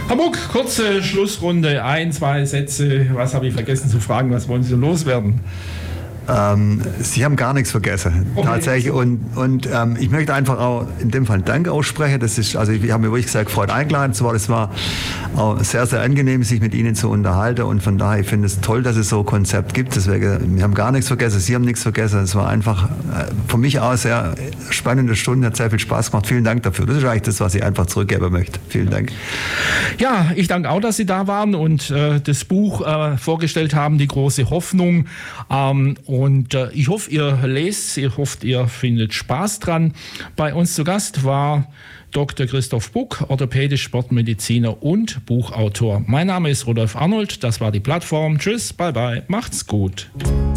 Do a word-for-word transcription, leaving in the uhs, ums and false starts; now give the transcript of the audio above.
Herr Buck, kurze Schlussrunde. Ein, zwei Sätze. Was habe ich vergessen zu fragen? Was wollen Sie loswerden? Ähm, Sie haben gar nichts vergessen, okay. Tatsächlich. Und, und ähm, ich möchte einfach auch in dem Fall Dank aussprechen. Das ist, also ich habe mir wirklich sehr gefreut, eingeladen zu werden. Es war auch sehr, sehr angenehm, sich mit Ihnen zu unterhalten. Und von daher, ich finde es toll, dass es so ein Konzept gibt. Deswegen, wir haben gar nichts vergessen, Sie haben nichts vergessen. Es war einfach für mich auch eine sehr spannende Stunde, hat sehr viel Spaß gemacht. Vielen Dank dafür. Das ist eigentlich das, was ich einfach zurückgeben möchte. Vielen Dank. Ja, ich danke auch, dass Sie da waren und äh, das Buch äh, vorgestellt haben, Die große Hoffnung. Ähm, Und äh, ich hoffe, ihr lest, ich hoffe, ihr findet Spaß dran. Bei uns zu Gast war Doktor Christoph Buck, orthopädisch Sportmediziner und Buchautor. Mein Name ist Rudolf Arnold, das war die Plattform. Tschüss, bye bye, macht's gut.